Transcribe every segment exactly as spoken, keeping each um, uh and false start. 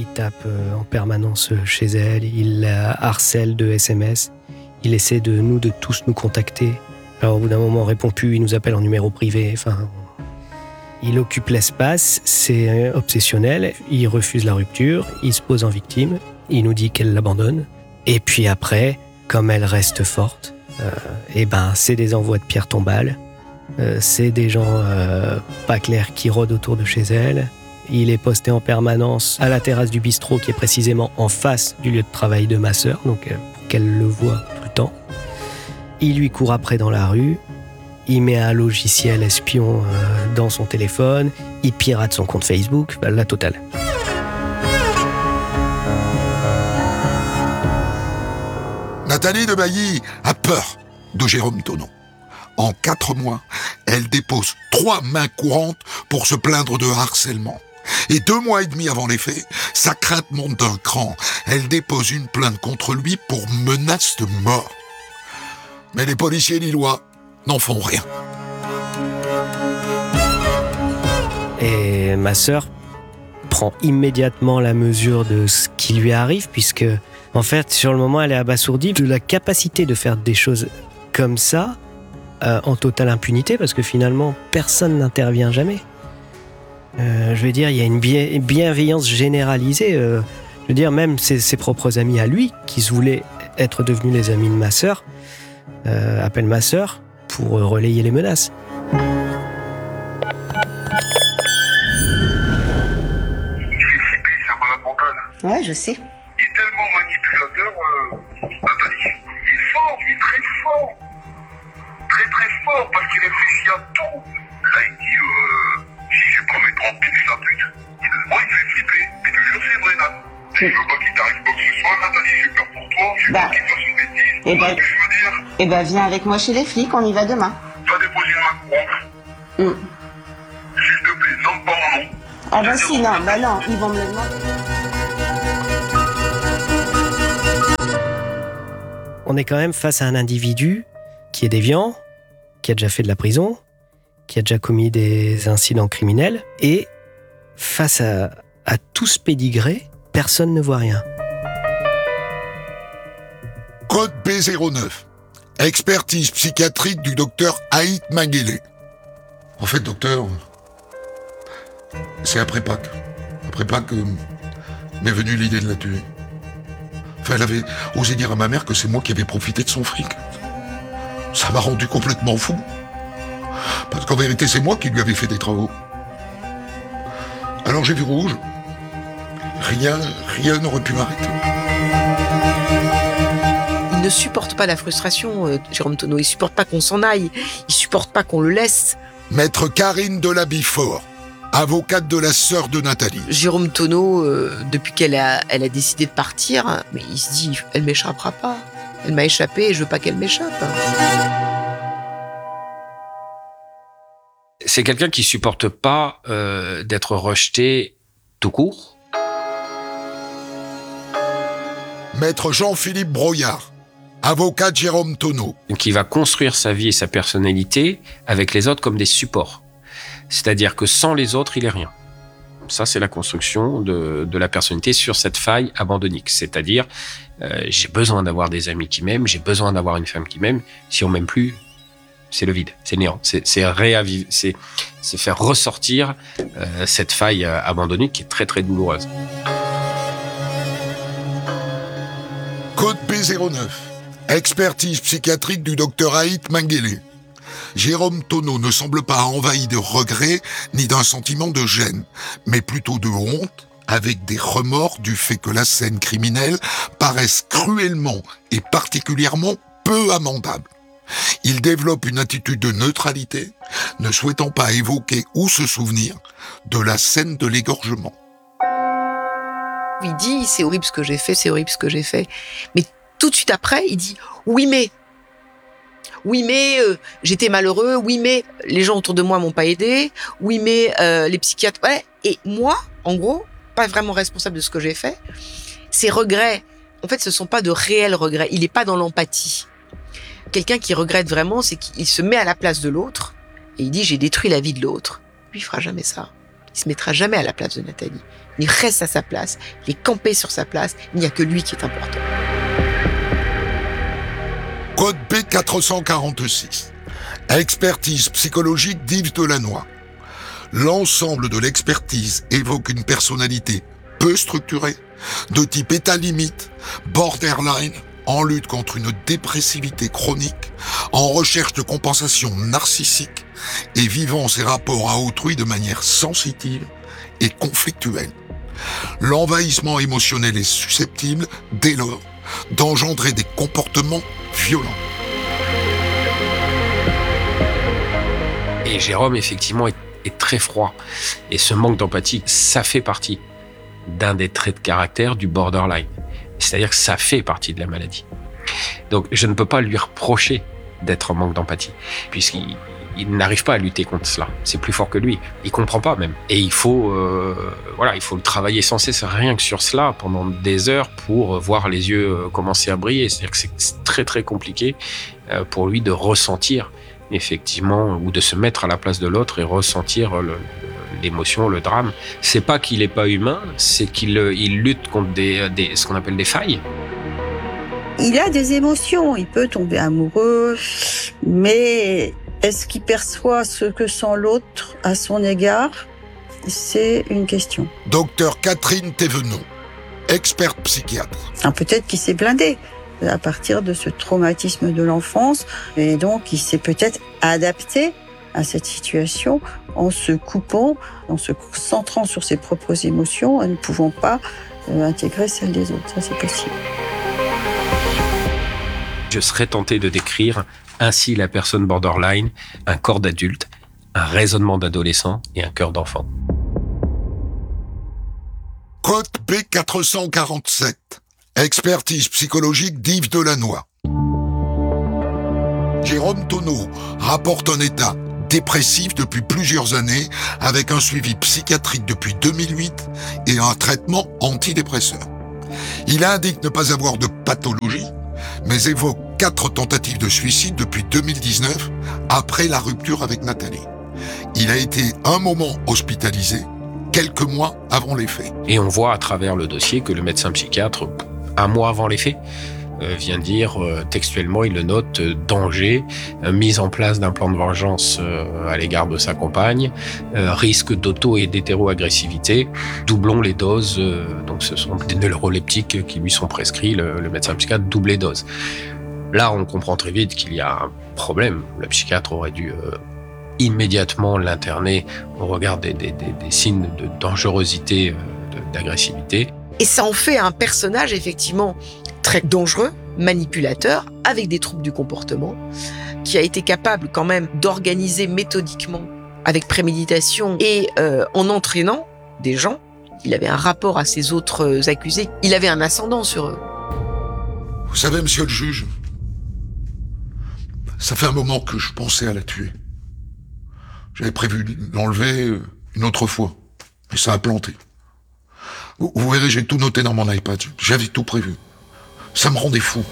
Il tape en permanence chez elle, il la harcèle de S M S, il essaie de nous, de tous nous contacter. Alors au bout d'un moment, on répond plus, il nous appelle en numéro privé. Enfin, il occupe l'espace, c'est obsessionnel, il refuse la rupture, il se pose en victime, il nous dit qu'elle l'abandonne. Et puis après, comme elle reste forte, euh, et ben c'est des envois de pierres tombales, euh, c'est des gens euh, pas clairs qui rôdent autour de chez elle. Il est posté en permanence à la terrasse du bistrot qui est précisément en face du lieu de travail de ma sœur, donc euh, pour qu'elle le voie tout le temps. Il lui court après dans la rue, il met un logiciel espion euh, dans son téléphone, il pirate son compte Facebook, bah, la totale. Nathalie de Bailly a peur de Jérôme Tonneau. En quatre mois, elle dépose trois mains courantes pour se plaindre de harcèlement. Et deux mois et demi avant les faits, sa crainte monte d'un cran. Elle dépose une plainte contre lui pour menace de mort. Mais les policiers lillois n'en font rien. Et ma sœur prend immédiatement la mesure de ce qui lui arrive, puisque, en fait, sur le moment, elle est abasourdie de la capacité de faire des choses comme ça, euh, en totale impunité, parce que finalement, personne n'intervient jamais. Euh, je veux dire, il y a une bien, bienveillance généralisée. Euh, je veux dire, même ses, ses propres amis à lui, qui se voulaient être devenus les amis de ma sœur, euh, appellent ma sœur pour relayer les menaces. Ouais, je sais. Il est tellement manipulateur, euh, Nathalie. Il est fort, il est très fort. Très très fort, parce qu'il réfléchit à tout. Là, il dit, euh, si je prends mes trente minutes la pute, il dit, moi, il me fait flipper. Mais je te jure, c'est vrai, Nat. Je veux pas qu'il t'arrive quoi que ce soit, Nathalie, j'ai peur pour toi. Je veux Bah. pas qu'il fasse une bêtise. Eh ben, ce que je veux dire. Eh ben, viens avec moi chez les flics, on y va demain. Va déposer ma courante. Mm. S'il te plaît, nomme pas mon nom. Ah bah si, non, bah non, ils vont me le demander. On est quand même face à un individu qui est déviant, qui a déjà fait de la prison, qui a déjà commis des incidents criminels, et face à, à tout ce pédigré, personne ne voit rien. Code B zéro neuf. Expertise psychiatrique du docteur Haït Manguélé. En fait, docteur, c'est après Pâques. Après Pâques euh, m'est venue l'idée de la tuer. Enfin, elle avait osé dire à ma mère que c'est moi qui avais profité de son fric. Ça m'a rendu complètement fou. Parce qu'en vérité, c'est moi qui lui avais fait des travaux. Alors j'ai vu rouge. Rien, rien n'aurait pu m'arrêter. Il ne supporte pas la frustration, euh, Jérôme Tonneau. Il supporte pas qu'on s'en aille. Il supporte pas qu'on le laisse. Maître Karine Delabifort, avocate de la sœur de Nathalie. Jérôme Tonneau, euh, depuis qu'elle a, elle a décidé de partir, mais il se dit, elle m'échappera pas. Elle m'a échappé et je veux pas qu'elle m'échappe. C'est quelqu'un qui supporte pas euh, d'être rejeté tout court. Maître Jean-Philippe Broyard, avocat de Jérôme Tonneau. Donc il va construire sa vie et sa personnalité avec les autres comme des supports. C'est-à-dire que sans les autres, il est rien. Ça, c'est la construction de, de la personnalité sur cette faille abandonnique. C'est-à-dire, euh, j'ai besoin d'avoir des amis qui m'aiment, j'ai besoin d'avoir une femme qui m'aime. Si on m'aime plus, c'est le vide, c'est le néant. C'est, c'est, réaviv- c'est, c'est faire ressortir euh, cette faille euh, abandonnique qui est très, très douloureuse. Code B zéro neuf. Expertise psychiatrique du docteur Haït Manguélé. Jérôme Tonneau ne semble pas envahi de regrets ni d'un sentiment de gêne, mais plutôt de honte, avec des remords du fait que la scène criminelle paraisse cruellement et particulièrement peu amendable. Il développe une attitude de neutralité, ne souhaitant pas évoquer ou se souvenir de la scène de l'égorgement. Il dit, c'est horrible ce que j'ai fait, c'est horrible ce que j'ai fait. Mais tout de suite après, il dit, oui mais... Oui, mais euh, j'étais malheureux. Oui, mais les gens autour de moi m'ont pas aidé. Oui, mais euh, les psychiatres... Ouais. Et moi, en gros, pas vraiment responsable de ce que j'ai fait. Ces regrets, en fait, ce sont pas de réels regrets. Il est pas dans l'empathie. Quelqu'un qui regrette vraiment, c'est qu'il se met à la place de l'autre et il dit « j'ai détruit la vie de l'autre ». Lui, il fera jamais ça. Il se mettra jamais à la place de Nathalie. il reste à sa place, il est campé sur sa place, il n'y a que lui qui est important. Code B quatre cent quarante-six. Expertise psychologique d'Yves Delannoy. L'ensemble de l'expertise évoque une personnalité peu structurée, de type état limite, borderline, en lutte contre une dépressivité chronique, en recherche de compensation narcissique et vivant ses rapports à autrui de manière sensitive et conflictuelle. L'envahissement émotionnel est susceptible, dès lors, d'engendrer des comportements violents. Et Jérôme, effectivement, est, est très froid. Et ce manque d'empathie, ça fait partie d'un des traits de caractère du borderline. C'est-à-dire que ça fait partie de la maladie. Donc, je ne peux pas lui reprocher d'être en manque d'empathie, puisqu'il il n'arrive pas à lutter contre cela. C'est plus fort que lui. Il comprend pas même. Et il faut, euh, voilà, il faut le travailler sans cesse, rien que sur cela, pendant des heures, pour voir les yeux commencer à briller. C'est-à-dire que c'est très très compliqué pour lui de ressentir, effectivement, ou de se mettre à la place de l'autre et ressentir le, l'émotion, le drame. C'est pas qu'il est pas humain, c'est qu'il il lutte contre des, des, ce qu'on appelle des failles. Il a des émotions, il peut tomber amoureux, mais est-ce qu'il perçoit ce que sent l'autre à son égard ? C'est une question. Docteur Catherine Thévenot, experte psychiatre. Alors peut-être qu'il s'est blindé à partir de ce traumatisme de l'enfance, et donc il s'est peut-être adapté à cette situation en se coupant, en se centrant sur ses propres émotions, en ne pouvant pas euh, intégrer celles des autres. Ça, c'est possible. Je serais tenté de décrire ainsi la personne borderline, un corps d'adulte, un raisonnement d'adolescent et un cœur d'enfant. Code B quatre cent quarante-sept. Expertise psychologique d'Yves Delannoy. Jérôme Tonneau rapporte un état dépressif depuis plusieurs années avec un suivi psychiatrique depuis deux mille huit et un traitement antidépresseur. Il indique ne pas avoir de pathologie, mais évoque quatre tentatives de suicide depuis deux mille dix-neuf, après la rupture avec Nathalie. Il a été un moment hospitalisé, quelques mois avant les faits. Et on voit à travers le dossier que le médecin psychiatre, un mois avant les faits, euh, vient dire euh, textuellement, il le note, euh, danger, euh, mise en place d'un plan de vengeance euh, à l'égard de sa compagne, euh, risque d'auto et d'hétéro-agressivité, doublons les doses, euh, donc ce sont des neuroleptiques qui lui sont prescrits, le, le médecin psychiatre double les doses. Là, on comprend très vite qu'il y a un problème. Le psychiatre aurait dû euh, immédiatement l'interner au regard des, des, des, des signes de dangerosité, euh, de, d'agressivité. Et ça en fait un personnage effectivement très dangereux, manipulateur, avec des troubles du comportement, qui a été capable quand même d'organiser méthodiquement, avec préméditation et euh, en entraînant des gens. Il avait un rapport à ses autres accusés, il avait un ascendant sur eux. Vous savez, monsieur le juge, ça fait un moment que je pensais à la tuer. J'avais prévu l'enlever une autre fois, mais ça a planté. Vous, vous verrez, j'ai tout noté dans mon iPad. J'avais tout prévu. Ça me rendait fou.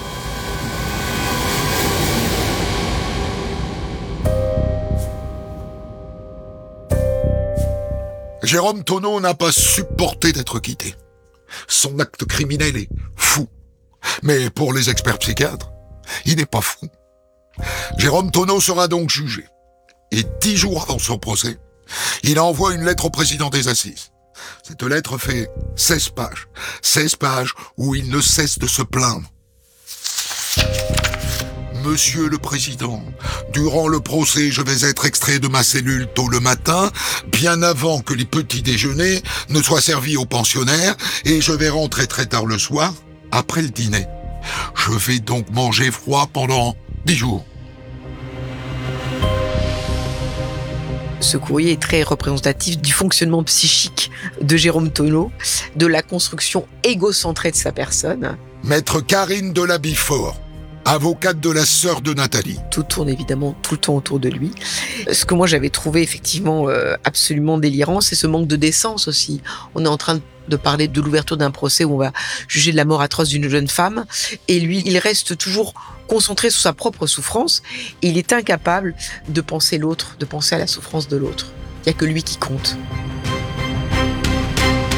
Jérôme Tonneau n'a pas supporté d'être quitté. Son acte criminel est fou. Mais pour les experts psychiatres, il n'est pas fou. Jérôme Tonneau sera donc jugé. Et dix jours avant son procès, il envoie une lettre au président des assises. Cette lettre fait seize pages. seize pages où il ne cesse de se plaindre. Monsieur le Président, durant le procès, je vais être extrait de ma cellule tôt le matin, bien avant que les petits déjeuners ne soient servis aux pensionnaires, et je vais rentrer très tard le soir, après le dîner. Je vais donc manger froid pendant dix jours. Ce courrier est très représentatif du fonctionnement psychique de Jérôme Tonneau, de la construction égocentrée de sa personne. Maître Karine Delabifort, avocate de la sœur de Nathalie. Tout tourne évidemment tout le temps autour de lui. Ce que moi j'avais trouvé effectivement euh, absolument délirant, c'est ce manque de décence aussi. On est en train de parler de l'ouverture d'un procès où on va juger de la mort atroce d'une jeune femme, et lui, il reste toujours concentré sur sa propre souffrance, et il est incapable de penser l'autre, de penser à la souffrance de l'autre. Il n'y a que lui qui compte.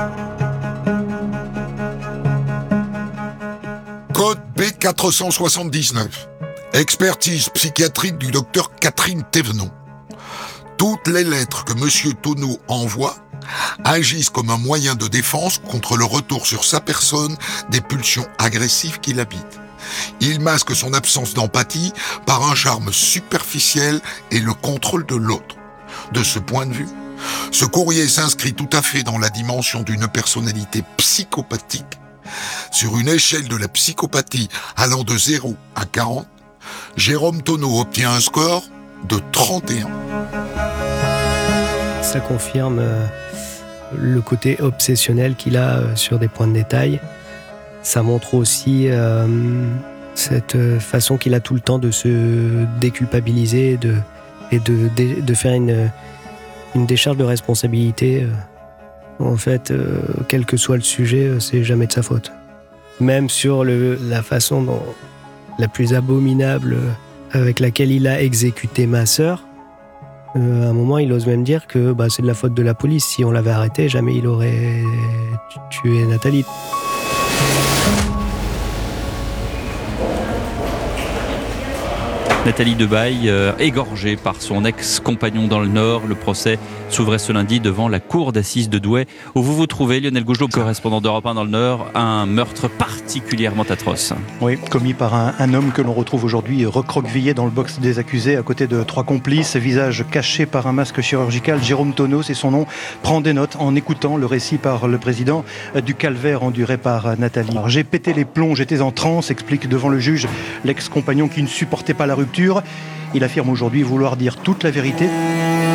Code B quatre cent soixante-dix-neuf. Expertise psychiatrique du docteur Catherine Thévenon. Toutes les lettres que Monsieur Tonneau envoie agissent comme un moyen de défense contre le retour sur sa personne des pulsions agressives qui l'habitent. Il masque son absence d'empathie par un charme superficiel et le contrôle de l'autre. De ce point de vue, ce courrier s'inscrit tout à fait dans la dimension d'une personnalité psychopathique. Sur une échelle de la psychopathie allant de zéro à quarante, Jérôme Tonneau obtient un score de trente et un. Ça confirme euh, le côté obsessionnel qu'il a euh, sur des points de détail. Ça montre aussi euh, cette façon qu'il a tout le temps de se déculpabiliser de, et de, de, de faire une, une décharge de responsabilité. En fait, euh, quel que soit le sujet, c'est jamais de sa faute. Même sur le, la façon dont, la plus abominable avec laquelle il a exécuté ma sœur, euh, à un moment, il ose même dire que bah, c'est de la faute de la police. Si on l'avait arrêté, jamais il aurait tué Nathalie. Nathalie Debaille, euh, égorgée par son ex-compagnon dans le Nord. Le procès s'ouvrait ce lundi devant la cour d'assises de Douai, où vous vous trouvez, Lionel Gougelot, correspondant d'Europe un dans le Nord, un meurtre particulièrement atroce. Oui, commis par un, un homme que l'on retrouve aujourd'hui recroquevillé dans le box des accusés à côté de trois complices, visage caché par un masque chirurgical. Jérôme Tonneau, c'est son nom, prend des notes en écoutant le récit par le président du calvaire enduré par Nathalie. Alors, j'ai pété les plombs, j'étais en transe, explique devant le juge l'ex-compagnon qui ne supportait pas la rupture. Il affirme aujourd'hui vouloir dire toute la vérité.